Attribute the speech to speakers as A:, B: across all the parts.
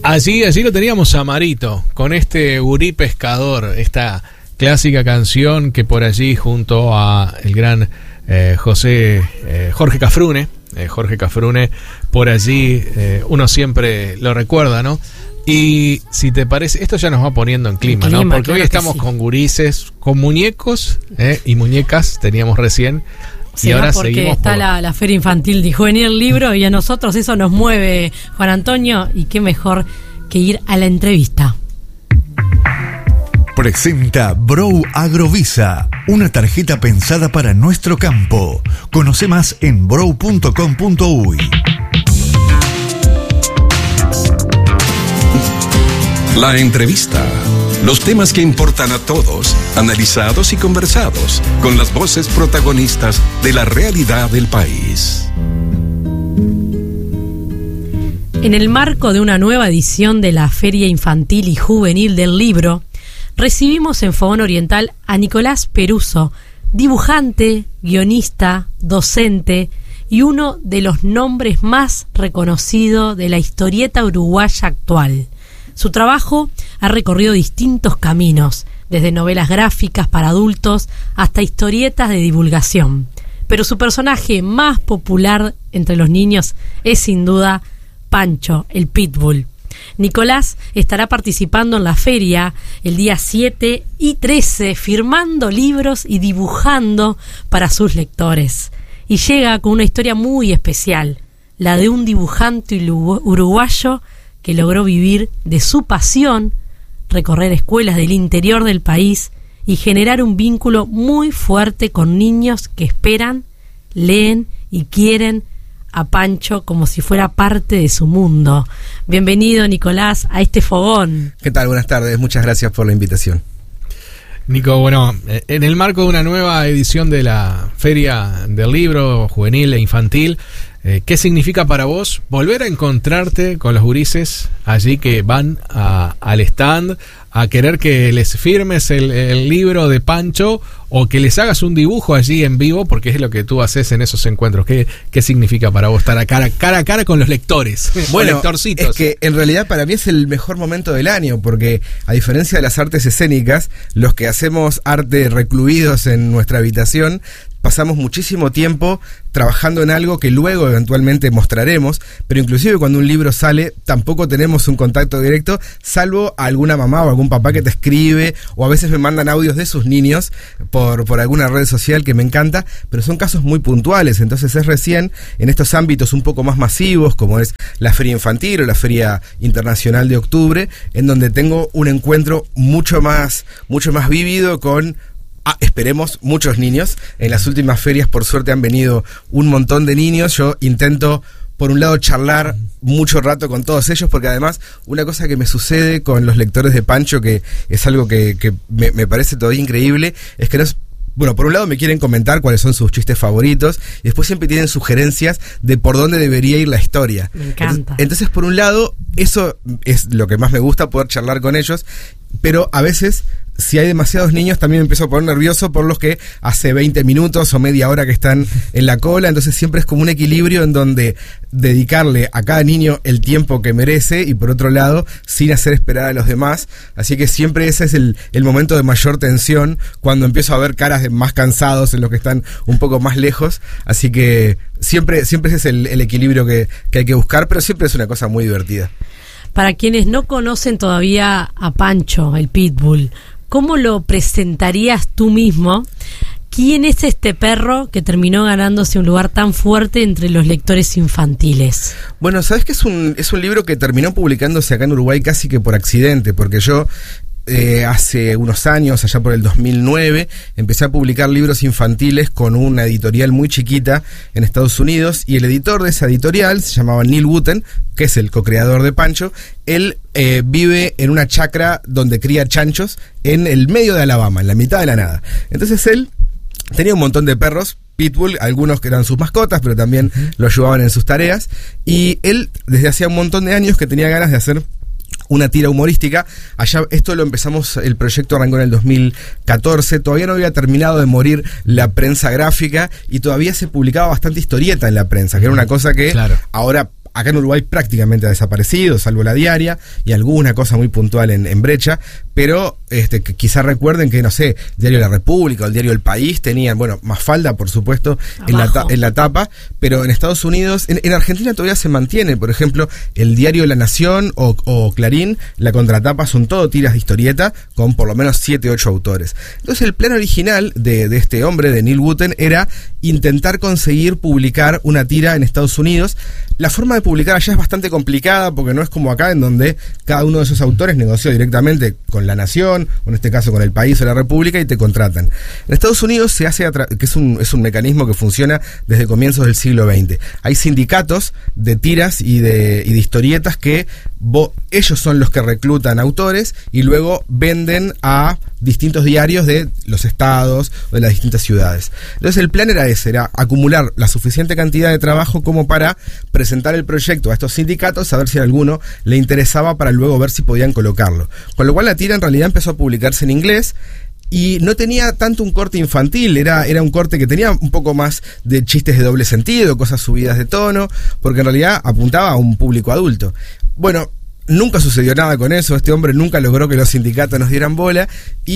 A: Allí lo teníamos a Marito, con este gurí pescador, esta clásica canción que por allí junto a el gran Jorge Cafrune, por allí uno siempre lo recuerda, ¿no? Y si te parece, esto ya nos va poniendo en clima, ¿no? Porque hoy estamos con gurises, con muñecos y muñecas, teníamos recién.
B: Sí,
A: y ahora
B: porque
A: seguimos
B: está la Feria Infantil de Juvenil del Libro y a nosotros eso nos mueve, Juan Antonio, y qué mejor que ir a la entrevista.
C: Presenta Brow Agrovisa, una tarjeta pensada para nuestro campo. Conoce más en brow.com.uy.
D: La entrevista. Los temas que importan a todos, analizados y conversados, con las voces protagonistas de la realidad del país.
B: En el marco de una nueva edición de la Feria Infantil y Juvenil del Libro, recibimos en Fogón Oriental a Nicolás Peruso, dibujante, guionista, docente y uno de los nombres más reconocidos de la historieta uruguaya actual. Su trabajo ha recorrido distintos caminos, desde novelas gráficas para adultos hasta historietas de divulgación. Pero su personaje más popular entre los niños es sin duda Pancho, el Pitbull. Nicolás estará participando en la feria el día 7 y 13, firmando libros y dibujando para sus lectores. Y llega con una historia muy especial, la de un dibujante uruguayo que logró vivir de su pasión, recorrer escuelas del interior del país y generar un vínculo muy fuerte con niños que esperan, leen y quieren a Pancho como si fuera parte de su mundo. Bienvenido, Nicolás, a este fogón.
E: ¿Qué tal? Buenas tardes, muchas gracias por la invitación.
A: Nico, bueno, en el marco de una nueva edición de la Feria del Libro Juvenil e Infantil, ¿qué significa para vos volver a encontrarte con los gurises allí que van al stand a querer que les firmes el libro de Pancho o que les hagas un dibujo allí en vivo, porque es lo que tú haces en esos encuentros? ¿Qué significa para vos estar cara a cara con los lectores?
E: Bueno,
A: lectorcitos.
E: Es que en realidad para mí es el mejor momento del año, porque a diferencia de las artes escénicas, los que hacemos arte recluidos en nuestra habitación, pasamos muchísimo tiempo trabajando en algo que luego eventualmente mostraremos, pero inclusive cuando un libro sale tampoco tenemos un contacto directo, salvo a alguna mamá o algún papá que te escribe, o a veces me mandan audios de sus niños por alguna red social que me encanta, pero son casos muy puntuales. Entonces es recién en estos ámbitos un poco más masivos, como es la Feria Infantil o la Feria Internacional de Octubre, en donde tengo un encuentro mucho más vívido con esperemos muchos niños. En las últimas ferias por suerte han venido un montón de niños. Yo intento por un lado charlar mucho rato con todos ellos, porque además una cosa que me sucede con los lectores de Pancho, que es algo que me parece todavía increíble, es que bueno, por un lado me quieren comentar cuáles son sus chistes favoritos y después siempre tienen sugerencias de por dónde debería ir la historia.
B: Me encanta.
E: Entonces, por un lado, eso es lo que más me gusta, poder charlar con ellos, pero a veces, si hay demasiados niños, también me empiezo a poner nervioso por los que hace 20 minutos o media hora que están en la cola. Entonces siempre es como un equilibrio en donde dedicarle a cada niño el tiempo que merece y por otro lado sin hacer esperar a los demás. Así que siempre ese es el momento de mayor tensión, cuando empiezo a ver caras de más cansados en los que están un poco más lejos. Así que siempre ese es el equilibrio que hay que buscar, pero siempre es una cosa muy divertida.
B: Para quienes no conocen todavía a Pancho, el Pitbull, ¿cómo lo presentarías tú mismo? ¿Quién es este perro que terminó ganándose un lugar tan fuerte entre los lectores infantiles?
E: Bueno, sabes que es un libro que terminó publicándose acá en Uruguay casi que por accidente, porque yo hace unos años, allá por el 2009, empecé a publicar libros infantiles con una editorial muy chiquita en Estados Unidos, y el editor de esa editorial se llamaba Neil Wooten, que es el co-creador de Pancho. Él vive en una chacra donde cría chanchos en el medio de Alabama, en la mitad de la nada. Entonces él tenía un montón de perros Pitbull, algunos que eran sus mascotas, pero también lo ayudaban en sus tareas, y él desde hacía un montón de años que tenía ganas de hacer una tira humorística. Esto el proyecto arrancó en el 2014, todavía no había terminado de morir la prensa gráfica y todavía se publicaba bastante historieta en la prensa, que era una cosa que ahora acá en Uruguay prácticamente ha desaparecido, salvo la diaria y alguna cosa muy puntual en Brecha, pero que quizás recuerden que, no sé, el diario La República o el diario El País tenían, bueno, Mafalda, por supuesto, en la tapa, pero en Estados Unidos, en Argentina todavía se mantiene, por ejemplo, el diario La Nación o Clarín, la contratapa son todo tiras de historieta con por lo menos 7 u 8 autores. Entonces el plan original de este hombre, de Neil Wooten, era intentar conseguir publicar una tira en Estados Unidos. La forma de publicar allá es bastante complicada porque no es como acá, en donde cada uno de esos autores negoció directamente con La Nación, o en este caso con El País o La República, y te contratan. En Estados Unidos se hace, que es un mecanismo que funciona desde comienzos del siglo XX. Hay sindicatos de tiras y de historietas que ellos son los que reclutan autores y luego venden a distintos diarios de los estados o de las distintas ciudades. Entonces el plan era ese, era acumular la suficiente cantidad de trabajo como para presentar el proyecto a estos sindicatos, a ver si a alguno le interesaba, para luego ver si podían colocarlo. Con lo cual la tira en realidad empezó a publicarse en inglés y no tenía tanto un corte infantil, era un corte que tenía un poco más de chistes de doble sentido, cosas subidas de tono, porque en realidad apuntaba a un público adulto. Bueno, nunca sucedió nada con eso, este hombre nunca logró que los sindicatos nos dieran bola,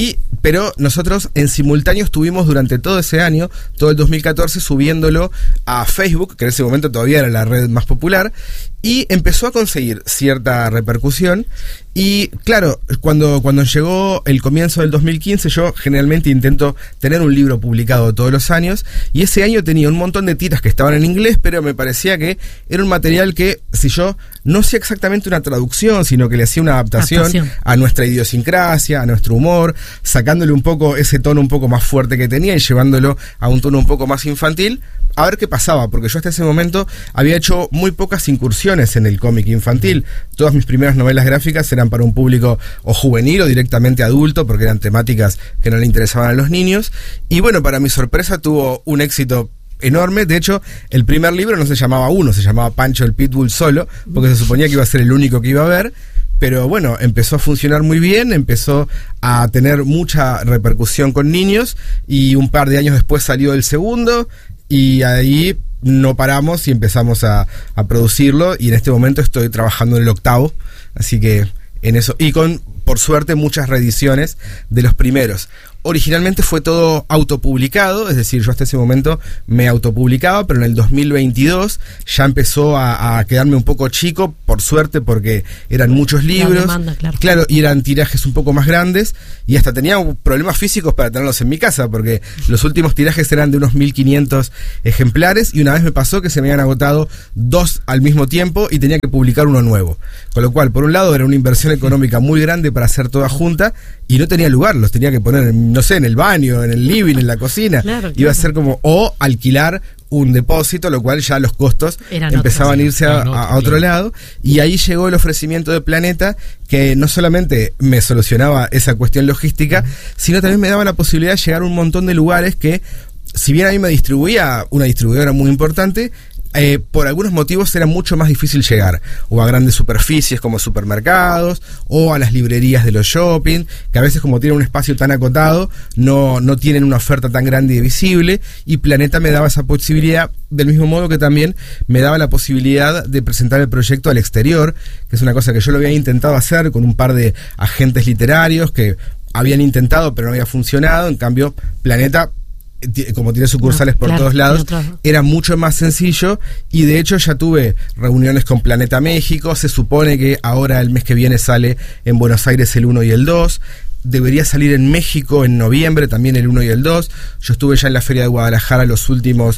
E: pero nosotros en simultáneo estuvimos durante todo ese año, todo el 2014, subiéndolo a Facebook, que en ese momento todavía era la red más popular, y empezó a conseguir cierta repercusión. Y claro, cuando llegó el comienzo del 2015, yo generalmente intento tener un libro publicado todos los años, y ese año tenía un montón de tiras que estaban en inglés, pero me parecía que era un material que, si yo no hacía exactamente una traducción, sino que le hacía una adaptación a nuestra idiosincrasia, a nuestro humor, sacándole un poco ese tono un poco más fuerte que tenía y llevándolo a un tono un poco más infantil, a ver qué pasaba, porque yo hasta ese momento había hecho muy pocas incursiones en el cómic infantil. Todas mis primeras novelas gráficas eran para un público o juvenil o directamente adulto, porque eran temáticas que no le interesaban a los niños. Y bueno, para mi sorpresa tuvo un éxito enorme. De hecho, el primer libro no se llamaba Uno, se llamaba Pancho el Pitbull solo, porque se suponía que iba a ser el único que iba a haber. Pero bueno, empezó a funcionar muy bien, empezó a tener mucha repercusión con niños, y un par de años después salió el segundo, y ahí no paramos y empezamos a producirlo, y en este momento estoy trabajando en el 8º, así que en eso, y con, por suerte, muchas reediciones de los primeros. Originalmente fue todo autopublicado, es decir, yo hasta ese momento me autopublicaba, pero en el 2022 ya empezó a quedarme un poco chico, por suerte, porque eran muchos libros, claro, y eran tirajes un poco más grandes, y hasta tenía problemas físicos para tenerlos en mi casa, porque los últimos tirajes eran de unos 1500 ejemplares, y una vez me pasó que se me habían agotado 2 al mismo tiempo y tenía que publicar uno nuevo. Con lo cual, por un lado, era una inversión económica muy grande para hacer toda junta, y no tenía lugar, los tenía que poner, no sé, en el baño, en el living, en la cocina. Iba a ser como, o alquilar un depósito, lo cual ya los costos empezaban a irse a otro lado, y ahí llegó el ofrecimiento de Planeta, que no solamente me solucionaba esa cuestión logística, sino también me daba la posibilidad de llegar a un montón de lugares que, si bien a mí me distribuía una distribuidora muy importante, por algunos motivos era mucho más difícil llegar, o a grandes superficies como supermercados, o a las librerías de los shopping, que a veces, como tienen un espacio tan acotado, no tienen una oferta tan grande y visible, y Planeta me daba esa posibilidad, del mismo modo que también me daba la posibilidad de presentar el proyecto al exterior, que es una cosa que yo lo había intentado hacer con un par de agentes literarios que habían intentado pero no había funcionado. En cambio, Planeta, como tiene sucursales por todos lados, era mucho más sencillo, y de hecho ya tuve reuniones con Planeta México. Se supone que ahora el mes que viene sale en Buenos Aires el 1 y el 2, debería salir en México en noviembre también el 1 y el 2. Yo estuve ya en la Feria de Guadalajara las últimas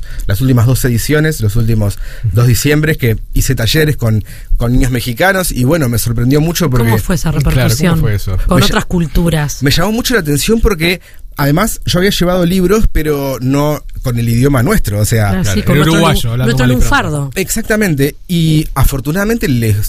E: 2 ediciones, los últimos 2 diciembres, que hice talleres con niños mexicanos, y bueno, me sorprendió mucho porque...
B: ¿Cómo fue esa repercusión?
A: Claro, ¿cómo fue eso?
B: Con otras culturas.
E: Me llamó mucho la atención porque, además, yo había llevado libros, pero no con el idioma nuestro, o sea,
B: claro, sí, con
A: el uruguayo,
B: nuestro lunfardo.
E: Exactamente, y afortunadamente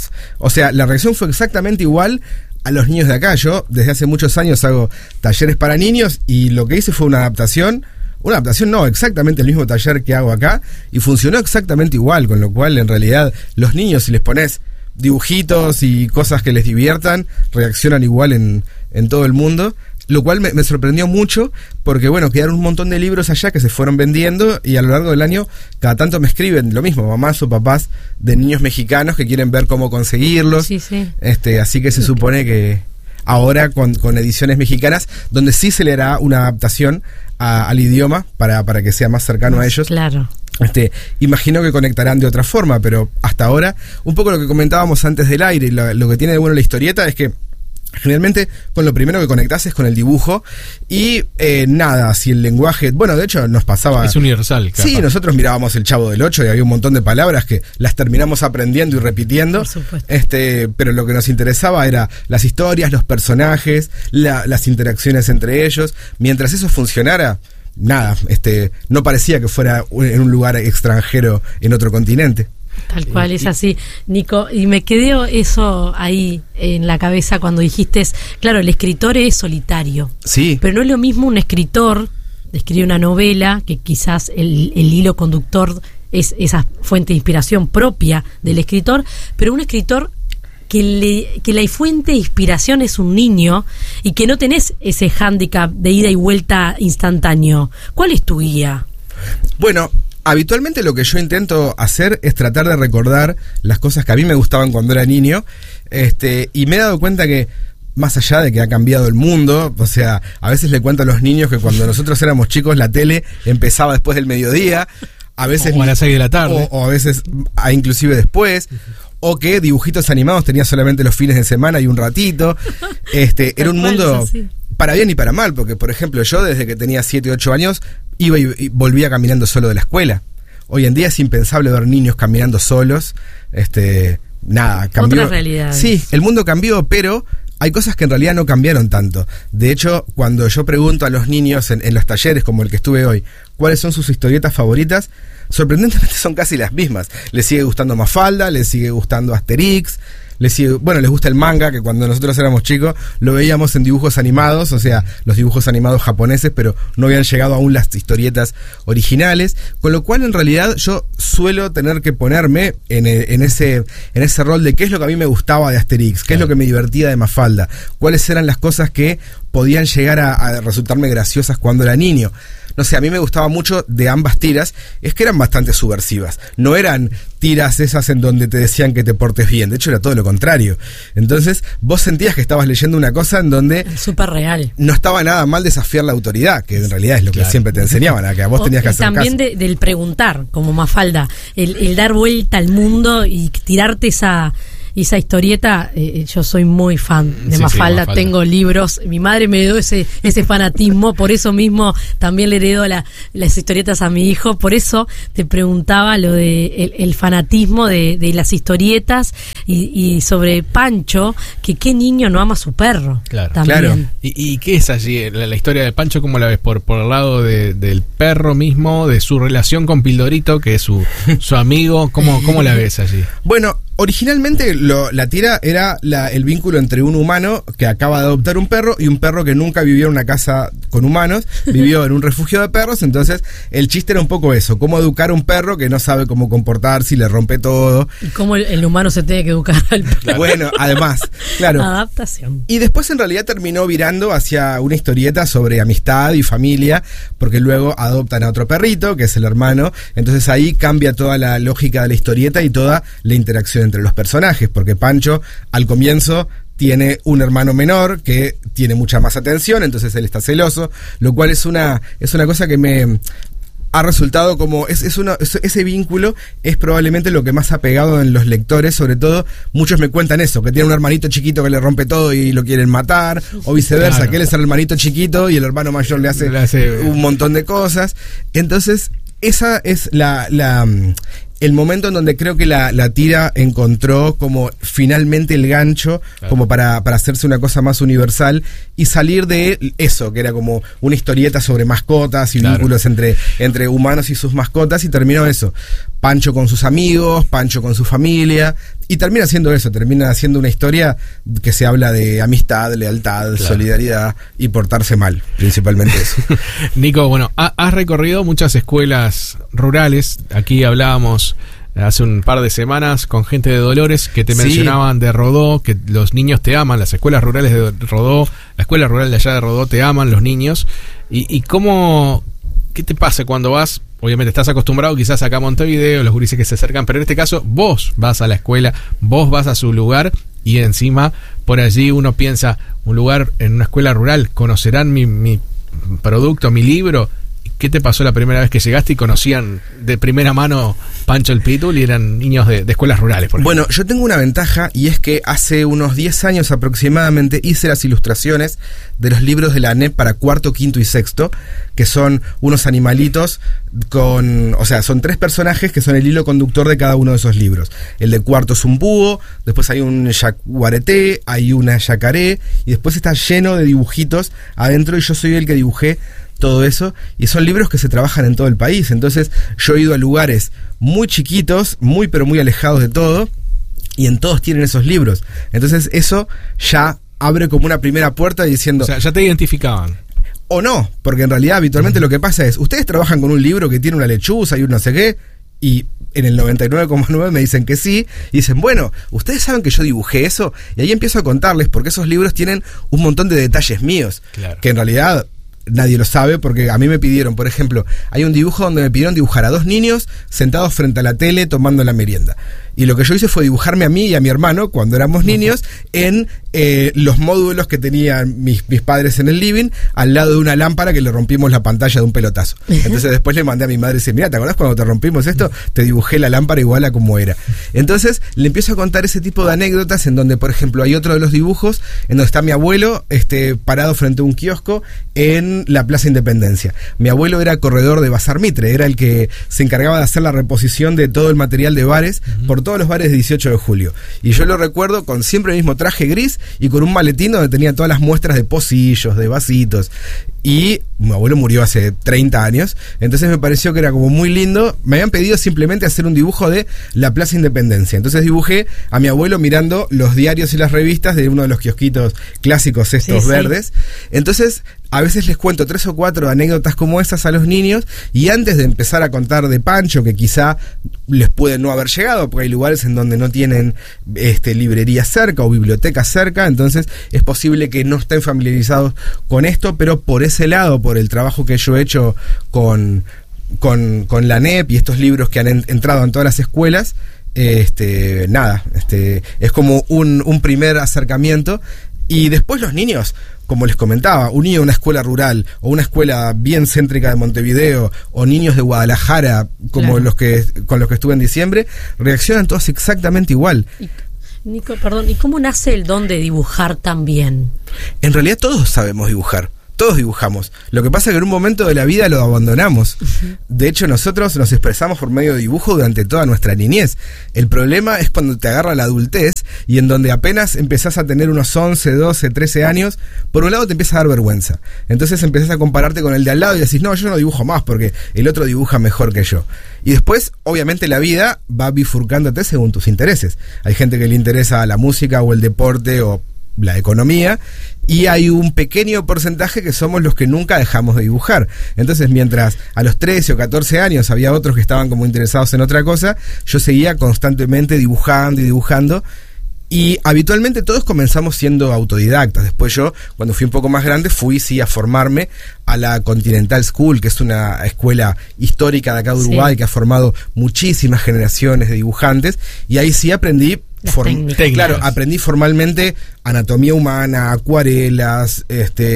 E: la reacción fue exactamente igual a los niños de acá. Yo desde hace muchos años hago talleres para niños, y lo que hice fue una adaptación no, exactamente el mismo taller que hago acá, y funcionó exactamente igual, con lo cual en realidad los niños, si les pones dibujitos y cosas que les diviertan, reaccionan igual en todo el mundo. lo cual me sorprendió mucho, porque bueno, quedaron un montón de libros allá que se fueron vendiendo, y a lo largo del año cada tanto me escriben lo mismo, mamás o papás de niños mexicanos que quieren ver cómo conseguirlos.
B: Sí, sí.
E: Así que se supone que ahora con ediciones mexicanas, donde sí se le hará una adaptación al idioma para que sea más cercano a ellos.
B: Claro.
E: Imagino que conectarán de otra forma, pero hasta ahora, un poco lo que comentábamos antes del aire, lo que tiene de bueno la historieta es que generalmente con lo primero que conectás es con el dibujo y nada, si el lenguaje, bueno, de hecho nos pasaba,
A: es universal, capaz.
E: Sí, nosotros mirábamos El Chavo del Ocho y había un montón de palabras que las terminamos aprendiendo y repitiendo.
B: Por supuesto.
E: Pero lo que nos interesaba era las historias, los personajes, las interacciones entre ellos. Mientras eso funcionara, nada, no parecía que fuera en un lugar extranjero en otro continente.
B: Tal cual, es así, Nico. Y me quedó eso ahí en la cabeza cuando dijiste, claro, el escritor es solitario.
E: Sí.
B: Pero no es lo mismo un escritor, escribe una novela, que quizás el hilo conductor es esa fuente de inspiración propia del escritor, pero un escritor que la fuente de inspiración es un niño y que no tenés ese hándicap de ida y vuelta instantáneo. ¿Cuál es tu guía?
E: Bueno, habitualmente lo que yo intento hacer es tratar de recordar las cosas que a mí me gustaban cuando era niño, y me he dado cuenta que más allá de que ha cambiado el mundo, o sea, a veces le cuento a los niños que cuando nosotros éramos chicos la tele empezaba después del mediodía, a veces
A: o a las 6 de la tarde,
E: o a veces inclusive después, o que dibujitos animados tenía solamente los fines de semana y un ratito. Era un mundo para bien y para mal, porque por ejemplo yo desde que tenía 7, 8 años iba y volvía caminando solo de la escuela. Hoy en día es impensable ver niños caminando solos. Nada, cambió.
B: Otras realidades.
E: Sí, el mundo cambió, pero hay cosas que en realidad no cambiaron tanto. De hecho, cuando yo pregunto a los niños en los talleres como el que estuve hoy, ¿cuáles son sus historietas favoritas? Sorprendentemente son casi las mismas. Les sigue gustando Mafalda, les sigue gustando Asterix, les gusta el manga, que cuando nosotros éramos chicos lo veíamos en dibujos animados, o sea, los dibujos animados japoneses, pero no habían llegado aún las historietas originales, con lo cual en realidad yo suelo tener que ponerme en ese rol de qué es lo que a mí me gustaba de Asterix, qué es lo que me divertía de Mafalda, cuáles eran las cosas que podían llegar a resultarme graciosas cuando era niño. No sé, a mí me gustaba mucho de ambas tiras, es que eran bastante subversivas. No eran tiras esas en donde te decían que te portes bien, de hecho era todo lo contrario. Entonces vos sentías que estabas leyendo una cosa en donde
B: súper real.
E: No estaba nada mal desafiar la autoridad, que en realidad es lo que siempre te enseñaban, a que a vos tenías que hacer
B: también caso. Del preguntar, como Mafalda, el dar vuelta al mundo y tirarte esa historieta. Yo soy muy fan de Mafalda, tengo libros, mi madre me heredó ese fanatismo, por eso mismo también le heredo las historietas a mi hijo, por eso te preguntaba lo de el fanatismo de las historietas y sobre Pancho, que qué niño no ama a su perro.
A: Claro.
B: También.
E: Claro.
A: ¿Y qué es allí la historia de Pancho? ¿Cómo la ves? ¿Por el lado del perro mismo, de su relación con Pildorito, que es su amigo? ¿Cómo la ves allí?
E: Bueno, originalmente la tira era el vínculo entre un humano que acaba de adoptar un perro y un perro que nunca vivió en una casa con humanos, vivió en un refugio de perros. Entonces el chiste era un poco eso, cómo educar a un perro que no sabe cómo comportarse y le rompe todo.
B: Y cómo el humano se tiene que educar al perro.
E: Bueno, además, claro.
B: Adaptación.
E: Y después en realidad terminó virando hacia una historieta sobre amistad y familia, porque luego adoptan a otro perrito, que es el hermano. Entonces ahí cambia toda la lógica de la historieta y toda la interacción entre los personajes, porque Pancho al comienzo tiene un hermano menor que tiene mucha más atención, entonces él está celoso, lo cual es una cosa que me ha resultado como ese vínculo es probablemente lo que más ha pegado en los lectores. Sobre todo muchos me cuentan eso, que tiene un hermanito chiquito que le rompe todo y lo quieren matar, o viceversa, claro, que él es el hermanito chiquito y el hermano mayor le hace un montón de cosas. Entonces esa es el momento en donde creo que la tira encontró como finalmente el gancho, claro, como para hacerse una cosa más universal y salir de eso, que era como una historieta sobre mascotas y claro, vínculos entre humanos y sus mascotas, y terminó eso, Pancho con sus amigos, Pancho con su familia, y termina siendo eso, termina siendo una historia que se habla de amistad, lealtad, claro, solidaridad y portarse mal, principalmente eso.
A: Nico, bueno, has recorrido muchas escuelas rurales, aquí hablábamos hace un par de semanas con gente de Dolores que te
E: Sí.
A: mencionaban de Rodó, que los niños te aman, las escuelas rurales de Rodó, la escuela rural de allá de Rodó te aman los niños. Y cómo, ¿qué te pasa cuando vas? Obviamente estás acostumbrado quizás acá a Montevideo, los gurises que se acercan, pero en este caso vos vas a la escuela, vos vas a su lugar y encima por allí uno piensa, un lugar en una escuela rural, ¿conocerán mi producto, mi libro? ¿Qué te pasó la primera vez que llegaste y conocían de primera mano Pancho el Pitbull y eran niños de escuelas rurales? Por ejemplo?
E: Bueno, yo tengo una ventaja y es que hace unos 10 años aproximadamente hice las ilustraciones de los libros de la ANEP para cuarto, quinto y sexto, que son unos animalitos son 3 personajes que son el hilo conductor de cada uno de esos libros. El de cuarto es un búho, después hay un jaguareté, hay una yacaré y después está lleno de dibujitos adentro y yo soy el que dibujé todo eso, y son libros que se trabajan en todo el país. Entonces yo he ido a lugares muy chiquitos, muy pero muy alejados de todo, y en todos tienen esos libros. Entonces eso ya abre como una primera puerta diciendo...
A: O sea, ya te identificaban.
E: O no, porque en realidad habitualmente lo que pasa es, ustedes trabajan con un libro que tiene una lechuza y un no sé qué, y en el 99,9 me dicen que sí, y dicen, bueno, ustedes saben que yo dibujé eso, y ahí empiezo a contarles, porque esos libros tienen un montón de detalles míos,
A: Claro.
E: que en realidad nadie lo sabe, porque a mí me pidieron, por ejemplo, hay un dibujo donde me pidieron dibujar a 2 niños sentados frente a la tele tomando la merienda. Y lo que yo hice fue dibujarme a mí y a mi hermano cuando éramos niños en los módulos que tenían mis padres en el living, al lado de una lámpara que le rompimos la pantalla de un pelotazo. Entonces después le mandé a mi madre y dice, mira, ¿te acordás cuando te rompimos esto? Te dibujé la lámpara igual a como era. Entonces le empiezo a contar ese tipo de anécdotas en donde, por ejemplo, hay otro de los dibujos en donde está mi abuelo parado frente a un kiosco en la Plaza Independencia. Mi abuelo era corredor de Bazar Mitre, era el que se encargaba de hacer la reposición de todo el material de bares por todos los bares de 18 de julio. Y yo lo recuerdo con siempre el mismo traje gris y con un maletín donde tenía todas las muestras de pocillos, de vasitos. Y mi abuelo murió hace 30 años, entonces me pareció que era como muy lindo. Me habían pedido simplemente hacer un dibujo de la Plaza Independencia. Entonces dibujé a mi abuelo mirando los diarios y las revistas de uno de los kiosquitos clásicos estos verdes. Entonces a veces les cuento 3 o 4 anécdotas como esas a los niños, y antes de empezar a contar de Pancho, que quizá les puede no haber llegado, porque hay lugares en donde no tienen librerías cerca o bibliotecas cerca, entonces es posible que no estén familiarizados con esto, pero por ese lado, por el trabajo que yo he hecho con la ANEP y estos libros que han entrado en todas las escuelas, es como un primer acercamiento. Y después los niños, como les comentaba, un niño de una escuela rural o una escuela bien céntrica de Montevideo, o niños de Guadalajara como
B: Claro.
E: con los que estuve en diciembre, reaccionan todos exactamente igual.
B: Nico, perdón, ¿y cómo nace el don de dibujar tan bien?
E: En realidad todos sabemos dibujar. Todos dibujamos. Lo que pasa es que en un momento de la vida lo abandonamos. De hecho, nosotros nos expresamos por medio de dibujo durante toda nuestra niñez. El problema es cuando te agarra la adultez y en donde apenas empezás a tener unos 11, 12, 13 años, por un lado te empieza a dar vergüenza. Entonces empezás a compararte con el de al lado y decís, no, yo no dibujo más porque el otro dibuja mejor que yo. Y después, obviamente, la vida va bifurcándote según tus intereses. Hay gente que le interesa la música o el deporte o la economía, y hay un pequeño porcentaje que somos los que nunca dejamos de dibujar. Entonces, mientras a los 13 o 14 años había otros que estaban como interesados en otra cosa, yo seguía constantemente dibujando y dibujando. Y habitualmente todos comenzamos siendo autodidactas. Después yo, cuando fui un poco más grande, fui a formarme a la Continental School, que es una escuela histórica de acá de Uruguay, que ha formado muchísimas generaciones de dibujantes, y ahí sí aprendí
A: Claro,
E: aprendí formalmente anatomía humana, acuarelas,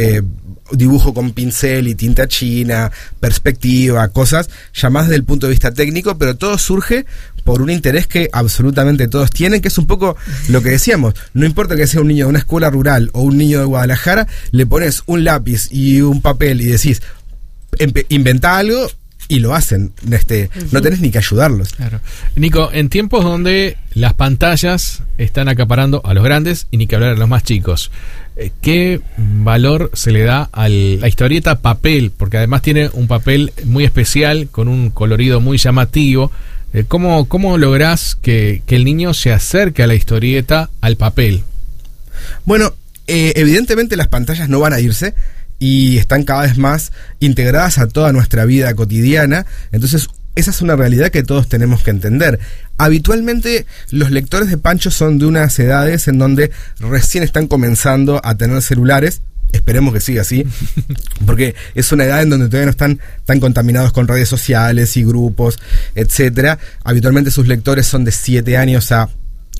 E: dibujo con pincel y tinta china, perspectiva, cosas ya más desde el punto de vista técnico, pero todo surge por un interés que absolutamente todos tienen, que es un poco lo que decíamos. No importa que sea un niño de una escuela rural o un niño de Guadalajara, le pones un lápiz y un papel y decís, inventá algo, y lo hacen. No tenés ni que ayudarlos.
A: Claro. Nico, en tiempos donde las pantallas están acaparando a los grandes y ni que hablar a los más chicos, ¿qué valor se le da a la historieta papel? Porque además tiene un papel muy especial, con un colorido muy llamativo. ¿Cómo lográs que el niño se acerque a la historieta, al papel?
E: Bueno, evidentemente las pantallas no van a irse, y están cada vez más integradas a toda nuestra vida cotidiana. Entonces esa es una realidad que todos tenemos que entender. Habitualmente los lectores de Pancho son de unas edades en donde recién están comenzando a tener celulares. Esperemos que siga así, porque es una edad en donde todavía no están tan contaminados con redes sociales y grupos, etcétera. Habitualmente sus lectores son de 7 años a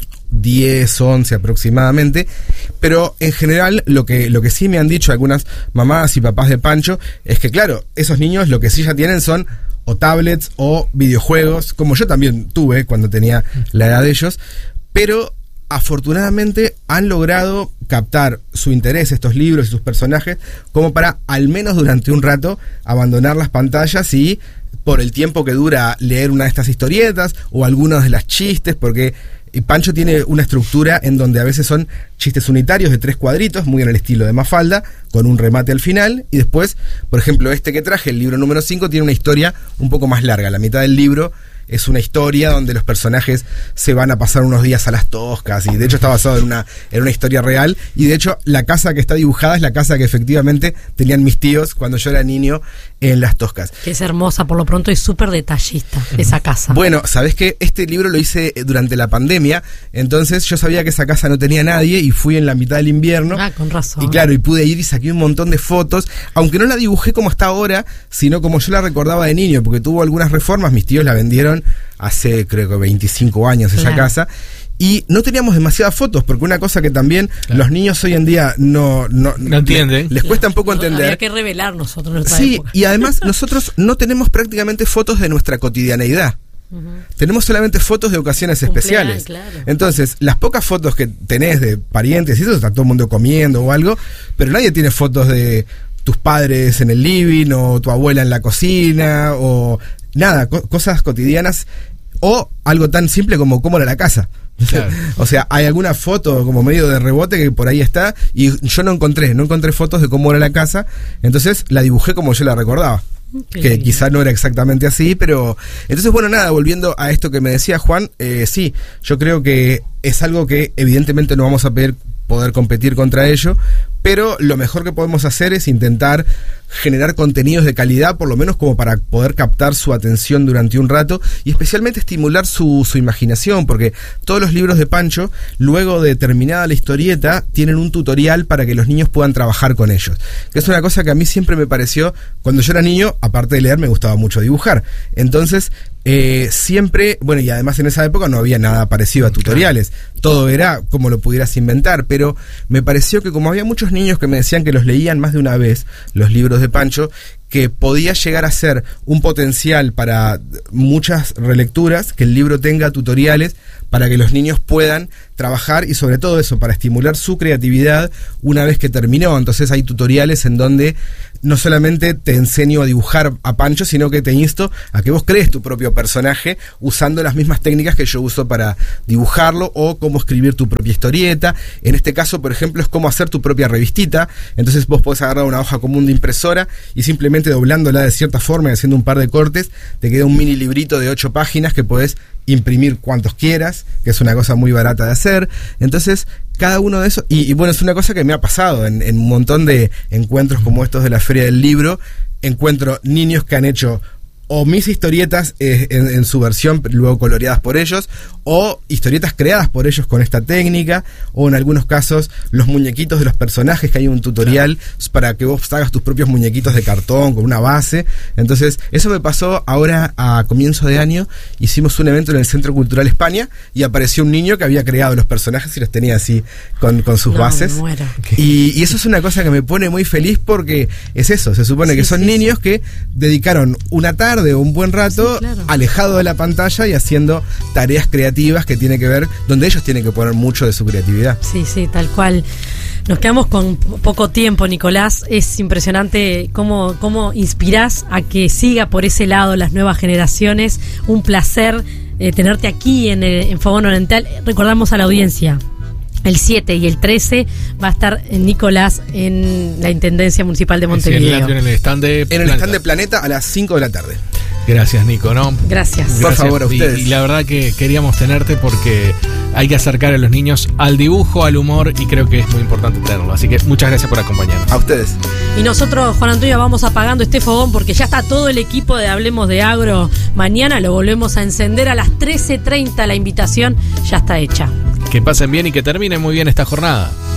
E: 10, 11 aproximadamente, pero en general lo que sí me han dicho algunas mamás y papás de Pancho es que claro, esos niños lo que sí ya tienen son o tablets o videojuegos, como yo también tuve cuando tenía la edad de ellos, pero afortunadamente han logrado captar su interés, estos libros y sus personajes, como para, al menos durante un rato, abandonar las pantallas y, por el tiempo que dura leer una de estas historietas o algunas de las chistes, porque Pancho tiene una estructura en donde a veces son chistes unitarios de 3 cuadritos, muy en el estilo de Mafalda, con un remate al final, y después, por ejemplo, este que traje, el libro número 5, tiene una historia un poco más larga. La mitad del libro es una historia donde los personajes se van a pasar unos días a las Toscas, y de hecho está basado en una historia real, y de hecho la casa que está dibujada es la casa que efectivamente tenían mis tíos cuando yo era niño en las Toscas.
B: Que es hermosa, por lo pronto, y súper detallista esa casa.
E: Bueno, ¿sabés qué? Este libro lo hice durante la pandemia, entonces yo sabía que esa casa no tenía nadie y fui en la mitad del invierno.
B: Ah, con razón.
E: Y claro, y pude ir y saqué un montón de fotos, aunque no la dibujé como está ahora, sino como yo la recordaba de niño, porque tuvo algunas reformas, mis tíos la vendieron hace creo que 25 años esa casa, y no teníamos demasiadas fotos, porque una cosa que también los niños hoy en día no
A: entienden,
E: les cuesta un poco entender.
B: Había que revelar nosotros nuestra época.
E: Y además nosotros no tenemos prácticamente fotos de nuestra cotidianeidad. Tenemos solamente fotos de ocasiones especiales.
B: Claro.
E: Entonces, las pocas fotos que tenés de parientes, y eso está todo el mundo comiendo o algo, pero nadie tiene fotos de tus padres en el living, o tu abuela en la cocina, o nada, cosas cotidianas, o algo tan simple como cómo era la casa. Claro. O sea, hay alguna foto como medio de rebote que por ahí está, y yo no encontré fotos de cómo era la casa, entonces la dibujé como yo la recordaba. Que quizá no era exactamente así, pero entonces, bueno, nada, volviendo a esto que me decía Juan, sí, yo creo que es algo que evidentemente no vamos a poder competir contra ello, pero lo mejor que podemos hacer es intentar generar contenidos de calidad, por lo menos como para poder captar su atención durante un rato, y especialmente estimular su imaginación, porque todos los libros de Pancho, luego de terminada la historieta, tienen un tutorial para que los niños puedan trabajar con ellos, que es una cosa que a mí siempre me pareció, cuando yo era niño, aparte de leer, me gustaba mucho dibujar. Entonces, siempre, bueno, y además en esa época no había nada parecido a tutoriales, todo era como lo pudieras inventar, pero me pareció que como había muchos niños que me decían que los leían más de una vez, los libros de Pancho, que podía llegar a ser un potencial para muchas relecturas, que el libro tenga tutoriales para que los niños puedan trabajar, y sobre todo eso, para estimular su creatividad una vez que terminó. Entonces hay tutoriales en donde no solamente te enseño a dibujar a Pancho, sino que te insto a que vos crees tu propio personaje usando las mismas técnicas que yo uso para dibujarlo, o cómo escribir tu propia historieta. En este caso, por ejemplo, es cómo hacer tu propia revistita. Entonces vos podés agarrar una hoja común de impresora y simplemente doblándola de cierta forma y haciendo un par de cortes, te queda un mini librito de 8 páginas que podés imprimir cuantos quieras, que es una cosa muy barata de hacer. Entonces, cada uno de esos, y bueno, es una cosa que me ha pasado en un montón de encuentros como estos de la Feria del Libro. Encuentro niños que han hecho o mis historietas en su versión luego coloreadas por ellos, o historietas creadas por ellos con esta técnica, o en algunos casos los muñequitos de los personajes, que hay un tutorial para que vos hagas tus propios muñequitos de cartón con una base. Entonces eso me pasó ahora a comienzo de año. Hicimos un evento en el Centro Cultural España y apareció un niño que había creado los personajes y los tenía así con sus bases, y eso es una cosa que me pone muy feliz, porque es eso, se supone que son niños que dedicaron una tarde o un buen rato alejado de la pantalla y haciendo tareas creativas que tiene que ver, donde ellos tienen que poner mucho de su creatividad.
B: Sí, tal cual. Nos quedamos con poco tiempo, Nicolás. Es impresionante cómo inspirás a que siga por ese lado las nuevas generaciones. Un placer tenerte aquí en Fogón Oriental. Recordamos a la audiencia, el 7 y el 13 va a estar Nicolás en la Intendencia Municipal de Montevideo.
A: En el stand de
E: Planeta a las 5 de la tarde.
A: Gracias, Nico, ¿no?
B: Gracias.
E: Por favor, a ustedes.
A: Y la verdad que queríamos tenerte porque hay que acercar a los niños al dibujo, al humor, y creo que es muy importante tenerlo. Así que muchas gracias por acompañarnos.
E: A ustedes.
B: Y nosotros, Juan Antonio, vamos apagando este fogón porque ya está todo el equipo de Hablemos de Agro. Mañana lo volvemos a encender a las 13:30. La invitación ya está hecha.
A: Que pasen bien y que termine muy bien esta jornada.